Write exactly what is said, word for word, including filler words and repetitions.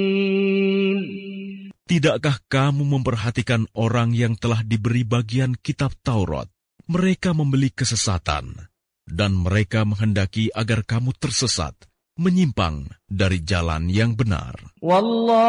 Tidakkah kamu memperhatikan orang yang telah diberi bagian kitab Taurat? Mereka membeli kesesatan, dan mereka menghendaki agar kamu tersesat, menyimpang dari jalan yang benar.